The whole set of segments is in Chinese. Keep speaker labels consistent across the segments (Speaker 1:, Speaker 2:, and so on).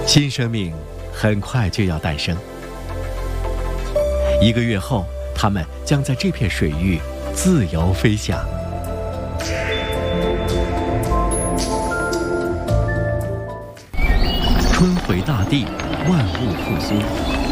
Speaker 1: 新生命很快就要诞生。1个月后，它们将在这片水域自由飞翔。春回大地，万物复苏。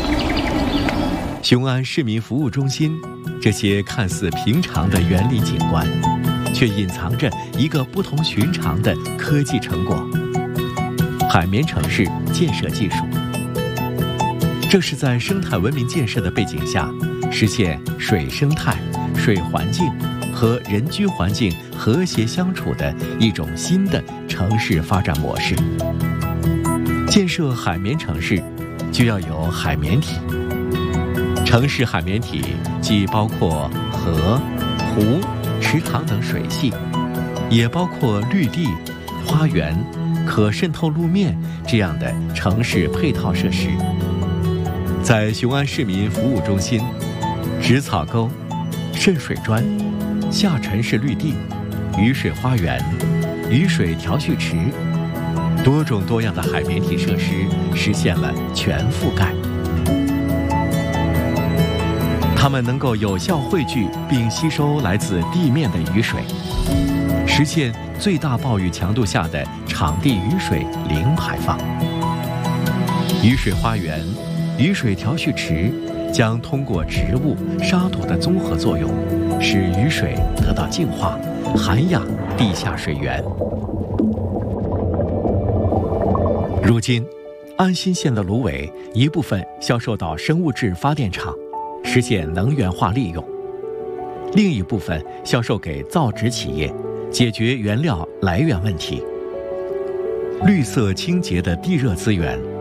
Speaker 1: 雄安市民服务中心，这些看似平常的园林景观，却隐藏着一个不同寻常的科技成果——海绵城市建设技术。这是在生态文明建设的背景下，实现水生态、水环境和人居环境和谐相处的一种新的城市发展模式。建设海绵城市，就要有海绵体。城市海绵体既包括河、湖、池塘等水系，也包括绿地、花园、可渗透路面这样的城市配套设施。在雄安市民服务中心，植草沟、渗水砖、下沉式绿地、雨水花园、雨水调蓄池，多种多样的海绵体设施实现了全覆盖。它们能够有效汇聚并吸收来自地面的雨水，实现最大暴雨强度下的场地雨水零排放。雨水花园、雨水调蓄池将通过植物、沙土的综合作用，使雨水得到净化，涵养地下水源。如今，安新县的芦苇一部分销售到生物质发电厂，实现能源化利用；另一部分销售给造纸企业，解决原料来源问题。绿色清洁的地热资源